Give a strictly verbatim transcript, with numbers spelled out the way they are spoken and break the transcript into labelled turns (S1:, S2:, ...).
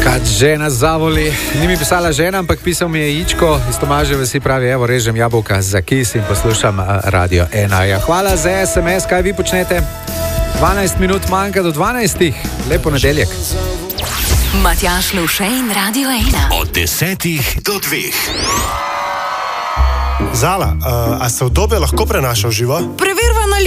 S1: Kad žena zavoli, ni mi pisala žena, ampak pisal mi je Ičko iz Tomaževe vsi pravi, evo, režem jabolka za kis in poslušam Radio ena. Ja, hvala za es em es, kaj vi počnete? dvanajst minut manjka do dvanajstih, lepo nedeljek.
S2: Matjaž Lovše in Radio ena.
S3: Od desetih do dveh.
S4: Zala, uh, a se udobje lahko prenaša v živo?
S5: Preverva na